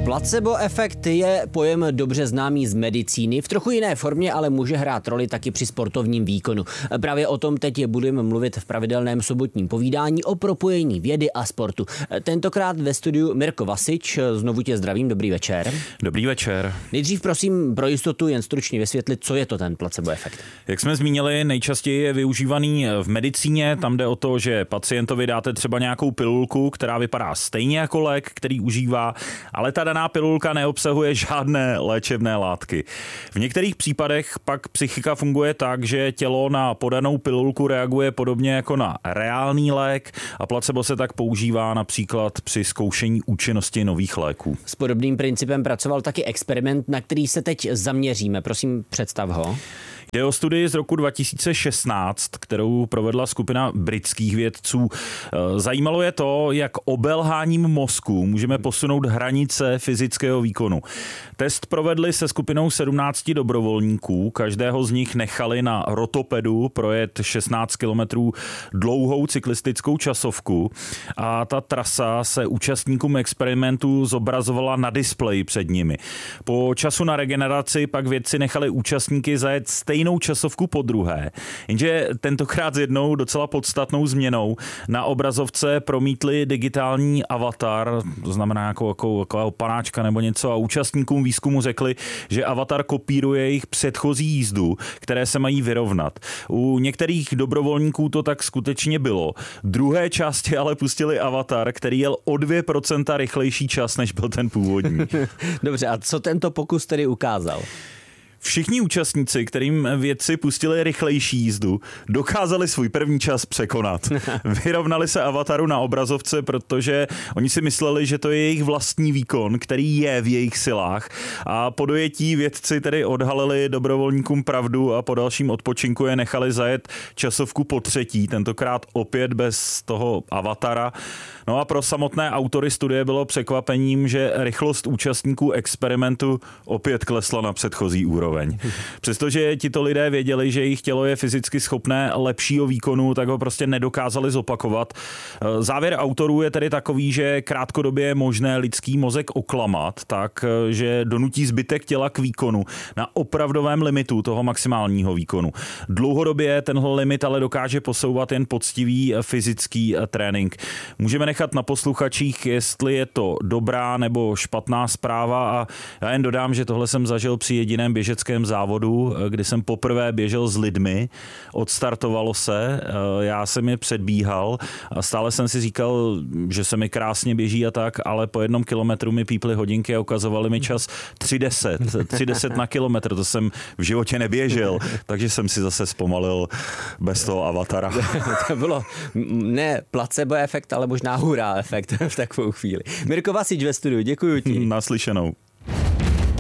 Placebo efekt je pojem dobře známý z medicíny, v trochu jiné formě, ale může hrát roli taky při sportovním výkonu. Právě o tom teď budeme mluvit v pravidelném sobotním povídání o propojení vědy a sportu. Tentokrát ve studiu Mirko Vasič, znovu tě zdravím, dobrý večer. Dobrý večer. Nejdřív prosím pro jistotu jen stručně vysvětlit, co je to ten placebo efekt. Jak jsme zmínili, nejčastěji je využívaný v medicíně, tam jde o to, že pacientovi dáte třeba nějakou pilulku, která vypadá stejně jako lék, který užívá, ale ta daná pilulka neobsahuje žádné léčebné látky. V některých případech pak psychika funguje tak, že tělo na podanou pilulku reaguje podobně jako na reálný lék a placebo se tak používá například při zkoušení účinnosti nových léků. S podobným principem pracoval taky experiment, na který se teď zaměříme. Prosím, představ ho. Jde o studii z roku 2016, kterou provedla skupina britských vědců. Zajímalo je to, jak obelháním mozku můžeme posunout hranice fyzického výkonu. Test provedli se skupinou 17 dobrovolníků, každého z nich nechali na rotopedu projet 16 kilometrů dlouhou cyklistickou časovku a ta trasa se účastníkům experimentu zobrazovala na displeji před nimi. Po času na regeneraci pak vědci nechali účastníky zajet stejnou časovku po druhé, jenže tentokrát s jednou docela podstatnou změnou. Na obrazovce promítli digitální avatar, to znamená jako panáčka nebo něco, a účastníkům výzkumu řekli, že avatar kopíruje jejich předchozí jízdu, které se mají vyrovnat. U některých dobrovolníků to tak skutečně bylo. Druhé části ale pustili avatar, který jel o 2% rychlejší čas, než byl ten původní. Dobře, a co tento pokus tedy ukázal? Všichni účastníci, kterým vědci pustili rychlejší jízdu, dokázali svůj první čas překonat. Vyrovnali se avataru na obrazovce, protože oni si mysleli, že to je jejich vlastní výkon, který je v jejich silách. A po dojetí vědci tedy odhalili dobrovolníkům pravdu a po dalším odpočinku je nechali zajet časovku po třetí, tentokrát opět bez toho avatara. No a pro samotné autory studie bylo překvapením, že rychlost účastníků experimentu opět klesla na předchozí úroveň. Přestože tito lidé věděli, že jejich tělo je fyzicky schopné lepšího výkonu, tak ho prostě nedokázali zopakovat. Závěr autorů je tedy takový, že krátkodobě je možné lidský mozek oklamat, tak že donutí zbytek těla k výkonu na opravdovém limitu toho maximálního výkonu. Dlouhodobě tenhle limit ale dokáže posouvat jen poctivý fyzický trénink. Můžeme nechat na posluchačích, jestli je to dobrá nebo špatná zpráva, a já jen dodám, že tohle jsem zažil při jediném běžeckém závodu, kdy jsem poprvé běžel s lidmi, odstartovalo se, já jsem je předbíhal a stále jsem si říkal, že se mi krásně běží a tak, ale po 1 kilometru mi píply hodinky a ukazovali mi čas 3:10 na kilometr, to jsem v životě neběžel, takže jsem si zase zpomalil bez toho avatara. To bylo ne placebo efekt, ale možná hurá efekt v takovou chvíli. Mirko Vasič ve studiu, děkuji ti. Naslyšenou.